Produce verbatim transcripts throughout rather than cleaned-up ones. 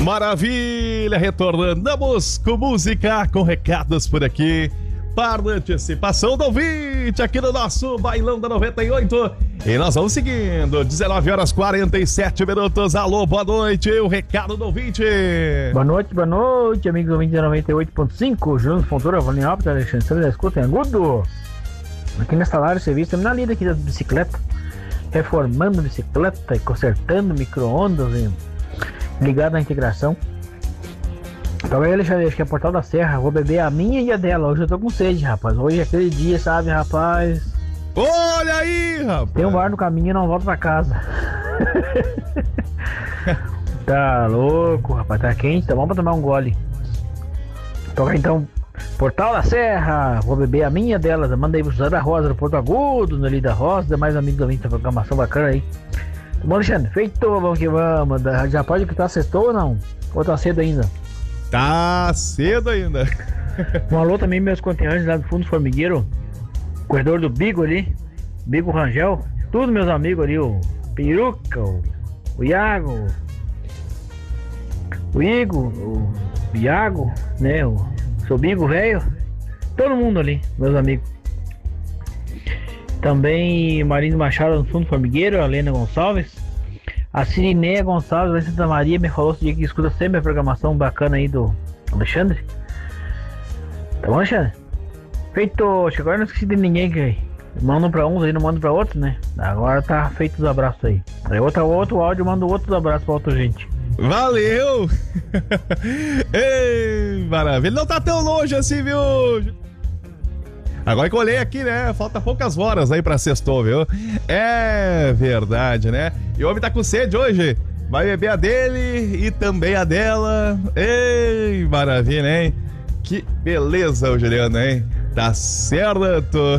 Maravilha, retornamos com música, com recados por aqui, para antecipação do ouvinte aqui no nosso Bailão da noventa e oito. E nós vamos seguindo, dezenove horas e quarenta e sete minutos. Alô, boa noite, o recado do ouvinte. Boa noite, boa noite, amigos ouvintes da noventa e oito ponto cinco. Júnior Fontoura, Valinhópolis, Alexandre da Escuta em Agudo. Aqui nesta área de serviço, estamos na lida aqui da bicicleta, reformando a bicicleta e consertando micro-ondas e ligado à integração. Então aí, Alexandre, acho que é Portal da Serra. Vou beber a minha e a dela. Hoje eu tô com sede, rapaz. Hoje é aquele dia, sabe, rapaz? Olha aí, rapaz. Tem um bar no caminho e não volto pra casa. Tá louco, rapaz. Tá quente, tá bom pra tomar um gole. Toca então, Portal da Serra. Vou beber a minha delas. Manda aí pro José da Rosa, do Porto Agudo, no Lida Rosa. Mais amigos da minha programação bacana aí. Bom, Alexandre, feito, vamos que vamos. Já pode que tá sextou ou não? Ou tá cedo ainda? Tá cedo ainda. Um alô também, meus conterrâneos lá do Fundo Formigueiro, corredor do Bigo ali, Bigo Rangel, todos meus amigos ali, o Peruca, o, o Iago, o Igor, o Iago, né, o seu Bigo velho, todo mundo ali, meus amigos. Também Marino Machado no Fundo Formigueiro, a Helena Gonçalves, a Sirineia Gonçalves, lá em Santa Maria, me falou esse dia que escuta sempre a programação bacana aí do Alexandre. Tá bom, Alexandre? Feito, acho que agora não esqueci de ninguém que mandam pra uns aí, não mandam pra outros, né? Agora tá feito os abraços aí. Aí outro, outro áudio, manda outros abraços pra outra gente. Valeu! Ei, maravilha, não tá tão longe assim, viu? Agora que eu olhei aqui, né? Falta poucas horas aí pra sextou, viu? É verdade, né? E o homem tá com sede hoje. Vai beber a dele e também a dela. Ei, maravilha, hein? Que beleza, o Juliano, hein? Tá certo.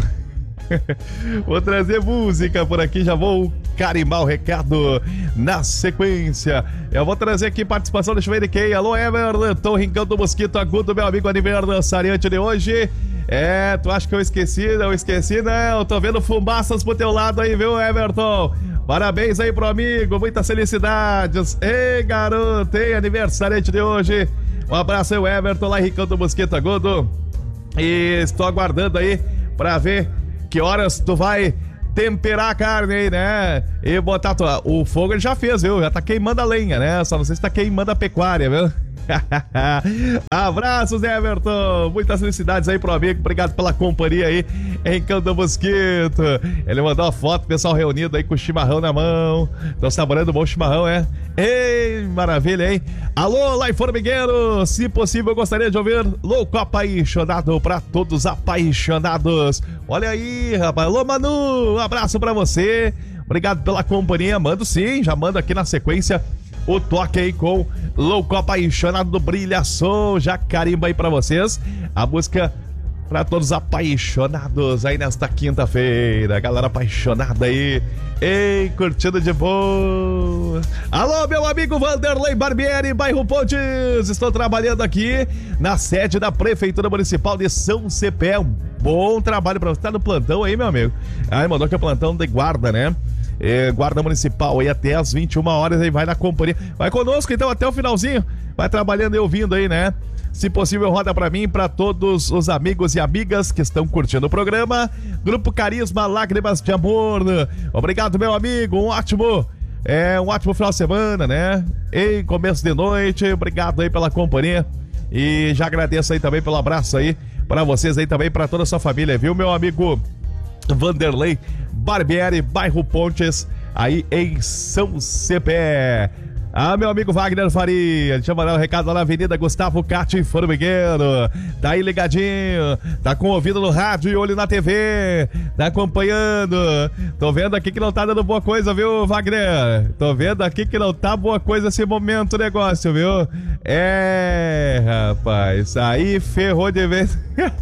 Vou trazer música por aqui, já vou carimbar o recado na sequência. Eu vou trazer aqui participação, deixa eu ver de quem. Alô, Everton, Rincão do Mosquito Agudo, meu amigo aniversariante de hoje. É, tu acha que eu esqueci? Não esqueci, não. Eu tô vendo fumaças pro teu lado aí, viu, Everton? Parabéns aí pro amigo, muitas felicidades. Ei, garoto, ei, aniversariante de hoje. Um abraço aí, o Everton, lá em Rincão do Mosquito Agudo. E estou aguardando aí pra ver que horas tu vai temperar a carne aí, né? E botar tua... O fogo ele já fez, viu? Já tá queimando a lenha, né? Só não sei se tá queimando a pecuária, viu? Abraços, Everton. Muitas felicidades aí pro amigo. Obrigado pela companhia aí em Canto do Mosquito. Ele mandou uma foto, pessoal reunido aí com o chimarrão na mão. Estão saboreando um bom chimarrão, é? Ei, maravilha, hein? Alô, lá em Formigueiro. Se possível, eu gostaria de ouvir Louco Apaixonado pra todos apaixonados. Olha aí, rapaz. Alô, Manu. Um abraço pra você. Obrigado pela companhia. Mando sim, já mando aqui na sequência o toque aí com Louco Apaixonado do Brilhação. Já carimba aí pra vocês a música pra todos apaixonados aí nesta quinta-feira. Galera apaixonada aí, ei, curtindo de boa. Alô, meu amigo Vanderlei Barbieri, bairro Pontes. Estou trabalhando aqui na sede da Prefeitura Municipal de São Cepé. Um bom trabalho pra você. Tá no plantão aí, meu amigo? Ai, mandou que é plantão de guarda, né? É, guarda municipal aí até as vinte e uma horas, aí vai na companhia. Vai conosco então até o finalzinho. Vai trabalhando e ouvindo aí, né? Se possível, roda pra mim, pra todos os amigos e amigas que estão curtindo o programa. Grupo Carisma, Lágrimas de Amor. Obrigado, meu amigo. Um ótimo, é, um ótimo final de semana, né? Em começo de noite. Obrigado aí pela companhia. E já agradeço aí também pelo abraço aí pra vocês aí também, pra toda a sua família, viu, meu amigo Vanderlei Barbieri, bairro Pontes, aí em São Cepé. Ah, meu amigo Wagner Faria, deixa eu mandar um recado lá na Avenida Gustavo Cate em Formigueiro. Tá aí ligadinho, tá com o ouvido no rádio e olho na T V, tá acompanhando. Tô vendo aqui que não tá dando boa coisa, viu, Wagner? Tô vendo aqui que não tá boa coisa esse momento, o negócio, viu? É, rapaz, aí ferrou de vez.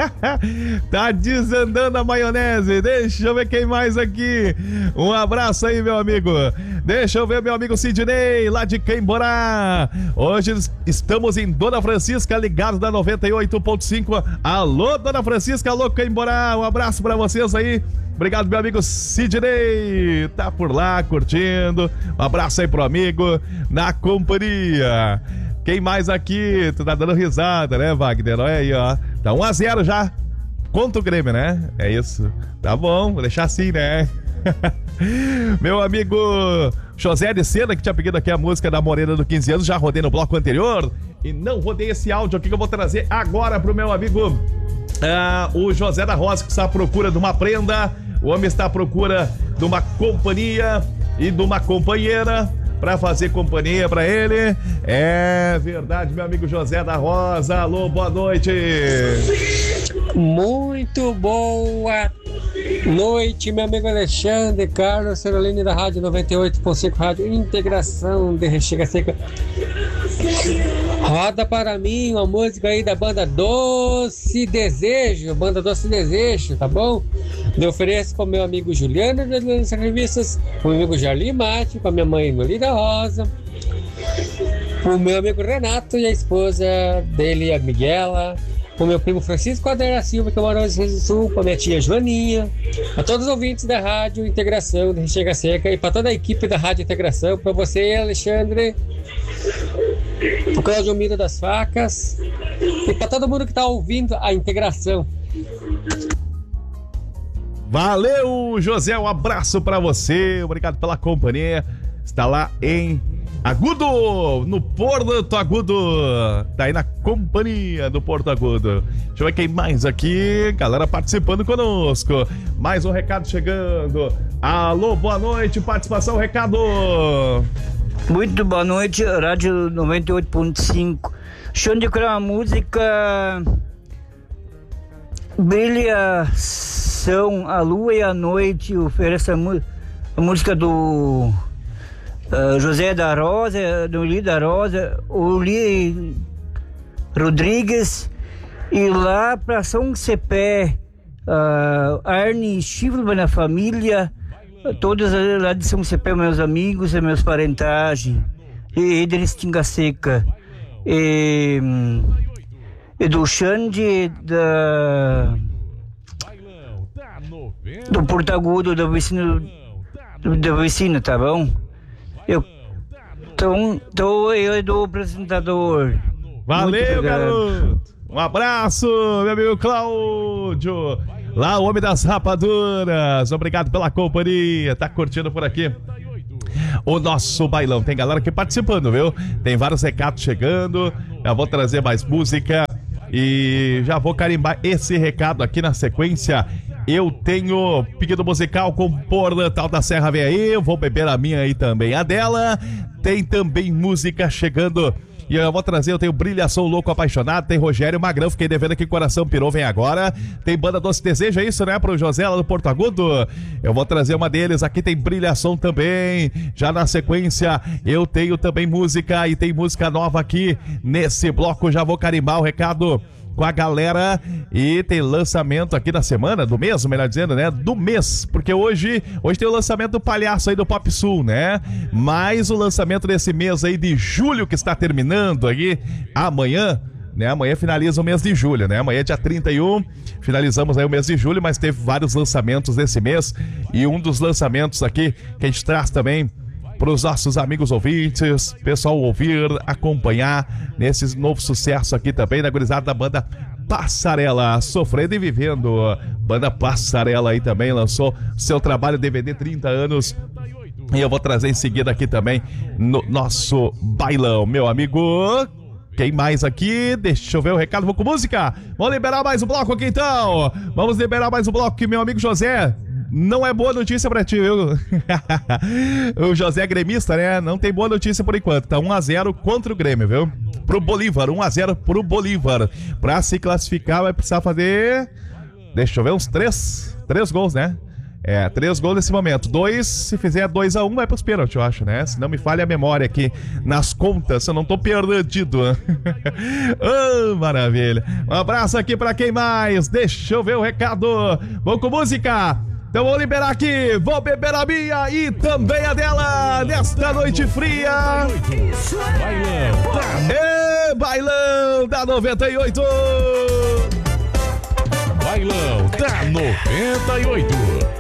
Tá desandando a maionese. Deixa eu ver quem mais aqui. Um abraço aí, meu amigo. Deixa eu ver meu amigo Sidney, lá de Quemborá. Hoje estamos em Dona Francisca, ligados da noventa e oito ponto cinco. Alô, Dona Francisca, alô, Quemborá. Um abraço pra vocês aí. Obrigado, meu amigo Sidney. Tá por lá, curtindo. Um abraço aí pro amigo na companhia. Quem mais aqui? Tu tá dando risada, né, Wagner? Olha aí, ó. Tá um a zero já. Contra o Grêmio, né? É isso. Tá bom, vou deixar assim, né? Meu amigo José de Sena, que tinha pedido aqui a música da Morena do quinze anos, já rodei no bloco anterior e não rodei esse áudio aqui que eu vou trazer agora pro meu amigo ah, o José da Rosa, que está à procura de uma prenda. O homem está à procura de uma companhia e de uma companheira pra fazer companhia pra ele. É verdade, meu amigo José da Rosa. Alô, boa noite. Muito boa noite, meu amigo Alexandre Carlos Ceroline da Rádio noventa e oito ponto cinco, Rádio Integração de Recheira Seca. Roda para mim uma música aí da banda Doce Desejo, banda Doce Desejo, tá bom? Eu ofereço para o meu amigo Juliano das Revistas, para o meu amigo Jarlim Mate, para minha mãe Nolida Rosa, para o meu amigo Renato e a esposa dele, a Miguela, para o meu primo Francisco Adera Silva, que eu moro no Rio Grande do Sul, para minha tia Joaninha, para todos os ouvintes da Rádio Integração de Recheira Seca e para toda a equipe da Rádio Integração, para você, Alexandre, para o Cláudio Miro das Facas e para todo mundo que está ouvindo a Integração. Valeu, José, um abraço pra você, obrigado pela companhia. Está lá em Agudo, no Porto Agudo. Tá aí na companhia do Porto Agudo. Deixa eu ver quem mais aqui, galera participando conosco. Mais um recado chegando. Alô, boa noite, participação, recado. Muito boa noite, Rádio noventa e oito ponto cinco. Deixa eu indicar uma música. Brilhação, a lua e a noite. Oferece a, a música do uh, José da Rosa, do Li da Rosa, o Li Rodrigues. E lá para São Cepé, uh, Arne Chivla na família. Todos lá de São Cepé, meus amigos e meus parentagens. E Edris Tinga Seca. E, e do Xande da, do Porto Agudo, da vecina, da vecina, tá bom? Eu, então, então eu do apresentador. Valeu, garoto! Um abraço, meu amigo Cláudio! Lá, o homem das rapaduras. Obrigado pela companhia. Tá curtindo por aqui o nosso bailão. Tem galera aqui participando, viu? Tem vários recados chegando. Já vou trazer mais música e já vou carimbar esse recado aqui na sequência. Eu tenho pedido musical com Portal da Serra, vem aí. Eu vou beber a minha aí também, a dela. Tem também música chegando. E eu vou trazer, eu tenho Brilhação Louco Apaixonado, tem Rogério Magrão, fiquei devendo aqui, Coração Pirou, vem agora. Tem Banda Doce Desejo, é isso, né, pro José lá do Porto Agudo? Eu vou trazer uma deles, aqui tem Brilhação também. Já na sequência, eu tenho também música, e tem música nova aqui nesse bloco, já vou carimbar o recado com a galera. E tem lançamento aqui da semana, do mês, melhor dizendo, né? Do mês, porque hoje, hoje tem o lançamento do palhaço aí do Pop Sul, né? Mais o lançamento desse mês aí de julho, que está terminando aí amanhã, né? Amanhã finaliza o mês de julho, né? Amanhã é dia trinta e um, finalizamos aí o mês de julho, mas teve vários lançamentos desse mês. E um dos lançamentos aqui que a gente traz também para os nossos amigos ouvintes, pessoal ouvir, acompanhar nesse novo sucesso aqui também da gurizada da banda Passarela, Sofrendo e Vivendo. Banda Passarela aí também lançou seu trabalho D V D trinta anos. E eu vou trazer em seguida aqui também no nosso bailão, meu amigo. Quem mais aqui? Deixa eu ver o recado, vou com música. Vamos liberar mais um bloco aqui então. Vamos liberar mais um bloco que meu amigo José... Não é boa notícia pra ti, viu? O José é gremista, né? Não tem boa notícia por enquanto. Tá um a zero contra o Grêmio, viu? Pro Bolívar, um a zero pro Bolívar. Pra se classificar vai precisar fazer... Deixa eu ver, uns três, três gols, né? É, três gols nesse momento. Dois, se fizer dois a um, vai pros pênaltis, eu acho, né? Se não me falha a memória aqui nas contas, eu não tô perdido. Oh, maravilha. Um abraço aqui pra quem mais? Deixa eu ver o recado. Vamos com música. Então vou liberar aqui, vou beber a minha e também a dela nesta noite fria. Bailão, é, bailão da noventa e oito. Bailão da noventa e oito.